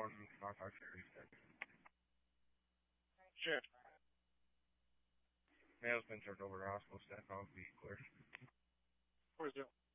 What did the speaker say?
calls and contact series. Sure. Mail's been turned over to hospital staff. I'll be clear. Where's it?